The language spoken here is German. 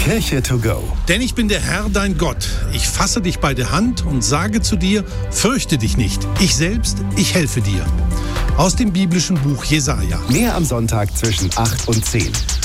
Kirche to go. Denn ich bin der Herr, dein Gott. Ich fasse dich bei der Hand und sage zu dir, fürchte dich nicht. Ich selbst, ich helfe dir. Aus dem biblischen Buch Jesaja. Mehr am Sonntag zwischen 8 und 10.